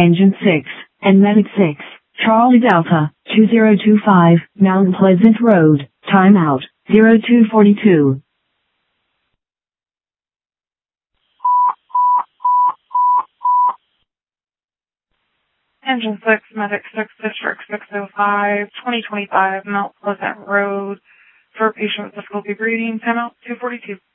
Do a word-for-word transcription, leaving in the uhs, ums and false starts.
Engine six, and Medic six, Charlie Delta, two zero two five, Mount Pleasant Road, timeout, zero two forty-two. Engine six, Medic six, District six oh five, twenty twenty-five, Mount Pleasant Road, for patient with difficulty breathing, timeout two forty-two.